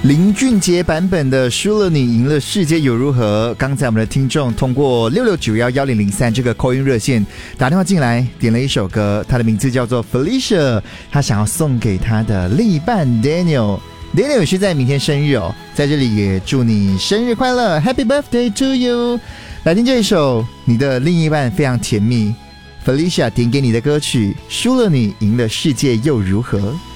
林俊杰版本的输了你赢了世界又如何？刚才我们的听众通过66911003这个 call in 热线打电话进来，点了一首歌，他的名字叫做 Felicia， 他想要送给他的另一半 Daniel 也是在明天生日哦，在这里也祝你生日快乐 Happy birthday to you。 来听这一首你的另一半非常甜蜜 Felicia 点给你的歌曲，输了你赢了世界又如何？